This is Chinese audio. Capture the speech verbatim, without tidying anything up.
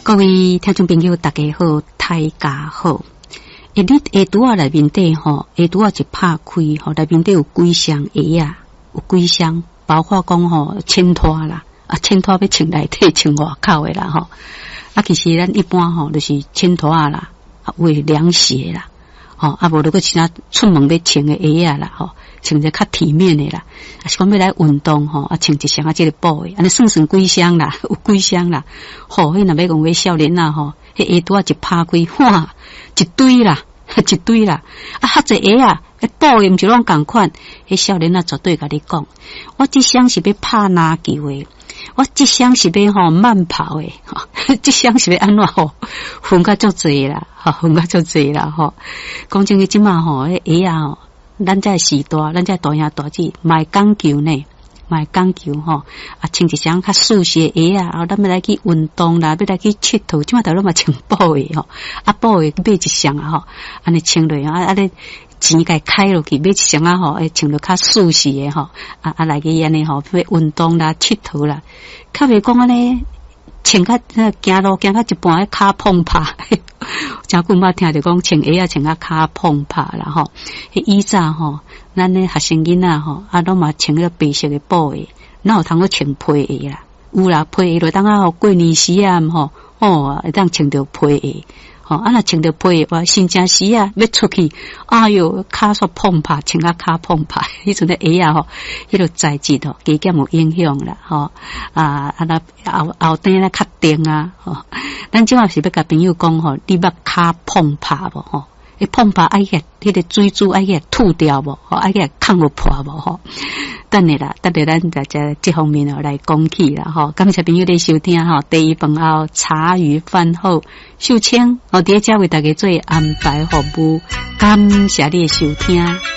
各位听众朋友，大家好，大家好。一日下拄啊内面底吼，下拄啊一拍开吼，内面底有几箱鞋啊，有几箱，包括讲吼衬拖啦，啊衬拖要穿内底穿外口的啦吼。啊，其实咱一般吼就是衬拖啊啦，啊为凉鞋啦，吼啊无如果其他出门要穿的鞋啊啦吼。穿者较体面的啦，啊是讲要来运动吼，啊穿一箱啊这个布的，安尼算算几箱啦，有几箱啦。吼，迄若要讲为少年啊吼，迄下拄啊一拍开，哇，一堆啦，一堆啦，啊较侪鞋啊，迄布的毋是拢共款，迄少年啊绝对甲你讲，我这箱是要拍篮球的，我这箱是要吼慢跑的，吼，这箱是要安怎吼，分较足侪啦，吼，分较足侪啦吼。讲真诶，即马吼，迄鞋啊吼。咱这时代，咱这大兄大姐，卖讲究呢，卖讲究吼，啊，穿一双较舒适的鞋啊，然后咱要来去运动啦，要来去佚佗，即马头拢嘛穿布的吼，啊，布的买一双啊吼，安尼穿落啊，啊咧钱该开落去，买一双啊吼，诶，穿落较舒适的吼，啊啊来去安尼吼，要运动啦，佚佗啦，较袂讲安尼。穿较行路行到一半，骹碰拍，真久捌听着讲穿鞋啊，穿到骹碰拍啦吼。迄以前吼，咱咧学生囡仔吼，啊，拢嘛穿迄个白色的布的，哪有通去穿皮鞋啦？有啦，皮鞋就当啊吼过年时啊吼，哦，会当穿着皮鞋。吼，啊若穿着皮鞋，我新正时啊要出去，哎哟，骹煞碰拍，穿啊骹碰拍，迄阵的鞋啊吼，迄个材质吼，加减有影响啦，吼啊啊那后后顶咧较定啊，吼，咱即马是要甲朋友讲吼，你捌骹碰拍无吼？迄碰拍爱个迄个水珠爱个吐掉无？吼，爱个抗有破无？吼，等下啦，等下咱在这这方面哦来讲起啦，吼，感谢朋友咧收听吼，第一饭后茶余饭后，秀清我伫遮为大家做安排服务，感谢你的收听。